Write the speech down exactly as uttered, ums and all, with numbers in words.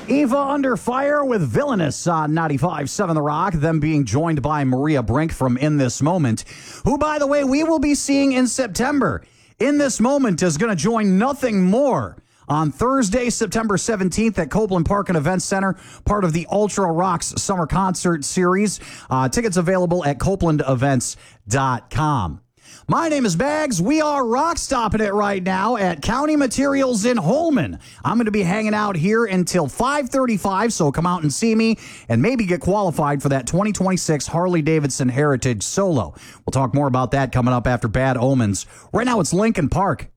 Eva Under Fire with Villainous on ninety-five point seven The Rock, them being joined by Maria Brink from In This Moment, who, by the way, we will be seeing in September. In This Moment is going to join Nothing More on Thursday, September seventeenth at Copeland Park and Events Center, part of the Ultra Rocks Summer Concert Series. Uh, tickets available at copeland events dot com. My name is Bags. We are rock stopping it right now at County Materials in Holmen. I'm going to be hanging out here until five thirty-five, so come out and see me and maybe get qualified for that twenty twenty-six Harley-Davidson Heritage Solo. We'll talk more about that coming up after Bad Omens. Right now it's Linkin Park.